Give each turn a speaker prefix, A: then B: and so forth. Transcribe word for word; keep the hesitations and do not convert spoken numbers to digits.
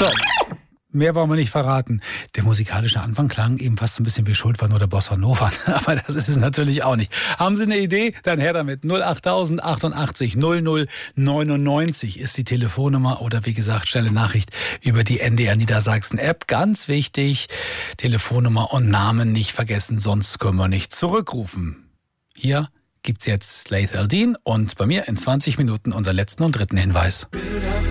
A: So. Mehr wollen wir nicht verraten. Der musikalische Anfang klang eben fast so ein bisschen wie Schuldwein oder Bossa Nova. Aber das ist es natürlich auch nicht. Haben Sie eine Idee? Dann her damit. null acht tausend achtundachtzig null null neunundneunzig ist die Telefonnummer. Oder wie gesagt, schnelle Nachricht über die N D R Niedersachsen App. Ganz wichtig, Telefonnummer und Namen nicht vergessen, sonst können wir nicht zurückrufen. Hier gibt's jetzt Laith Al-Deen und bei mir in zwanzig Minuten unser letzten und dritten Hinweis.